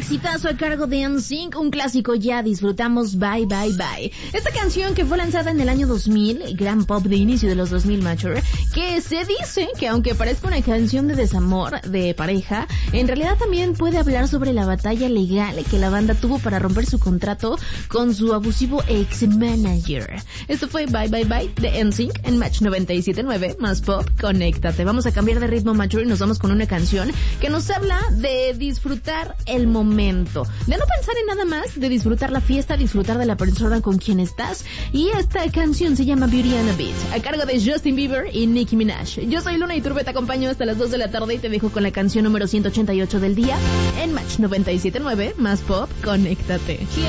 exitazo a cargo de NSYNC, un clásico ya disfrutamos, Bye Bye Bye. Esta canción que fue lanzada en el año 2000, gran pop de inicio de los 2000, Mature, que se dice que aunque parezca una canción de desamor, de pareja, en realidad también puede hablar sobre la batalla legal que la banda tuvo para romper su contrato con su abusivo ex-manager. Esto fue Bye Bye Bye de NSYNC en Match 97.9, más pop, conéctate. Vamos a cambiar de ritmo, Mature, y nos vamos con una canción que nos habla de disfrutar el momento, de no pensar en nada más, de disfrutar la fiesta, disfrutar de la persona con quien estás. Y esta canción se llama Beauty and a Beat, a cargo de Justin Bieber y Nicki Minaj. Yo soy Luna Iturbe, te acompaño hasta las 2 de la tarde y te dejo con la canción número 188 del día en Match 97.9, más pop, conéctate.